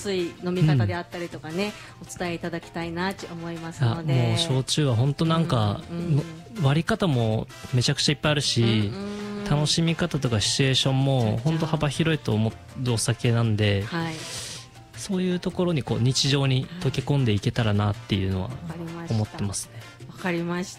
すい飲み方であったりとかね、お伝えいただきたいなと思いますので。 もう焼酎は本当なんか、割り方もめちゃくちゃいっぱいあるし、楽しみ方とかシチュエーションも本当幅広いと思うお酒なんで、 はい、 そういうところにこう日常に溶け込んでいけたらなっていうのは思ってますね。 わかりました。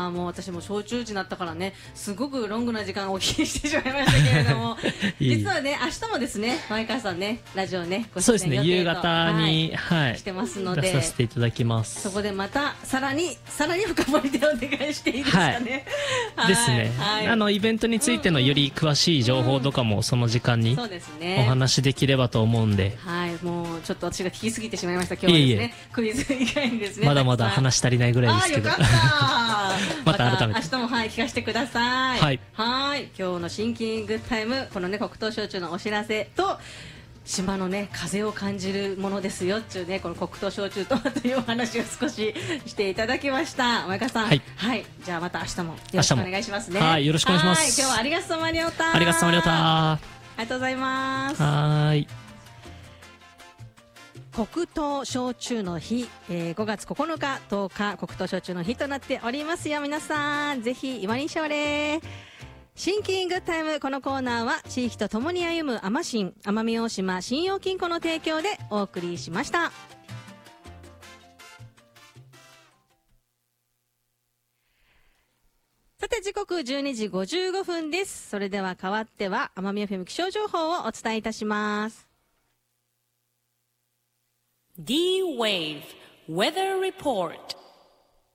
もう私も焼酎時になったからね、すごくロングな時間をお聞きしてしまいましたけれども実はね、明日もですね、前川さんね、ラジオね、ごそうですね、夕方に、 してますので、 出させていただきます。 そこでまたさらに深掘りでお願いしていいですかね。 ですね、イベントについてのより詳しい情報とかもその時間にお話できればと思うんで、 もうちょっと私が聞きすぎてしまいました。今日はですね、クイズ以外にですね、 まだまだ話し足りないぐらいですけどまた改めて明日も聞かせてください。 はい、 今日のシンキングタイム、このね、黒糖焼酎のお知らせと島のね、風を感じるものですよっていうね、この黒糖焼酎とはというお話を少ししていただきました。前川さん、じゃあまた明日もよろしくお願いしますね。 はい、よろしくお願いします。 今日はありがとうまりょうた。 ありがとうまりょうた。 ありがとうございます。 はい。 黒糖焼酎の日、5月9日、10日、黒糖焼酎の日となっておりますよ。皆さん、ぜひ、今にしゃわれ。シンキングタイム、このコーナーは、地域と共に歩むアマシン、奄美大島信用金庫の提供でお送りしました。さて、時刻12時55分です。それでは変わっては、奄美 FM 気象情報をお伝えいたします。 D-Wave Weather Report